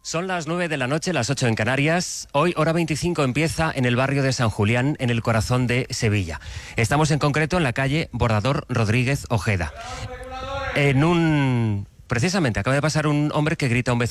Son las 9 de la noche, las 8 en Canarias. Hoy, hora 25, empieza en el barrio de San Julián, en el corazón de Sevilla. Estamos en concreto en la calle Bordador Rodríguez Ojeda. Precisamente, acaba de pasar un hombre que grita a un vecino.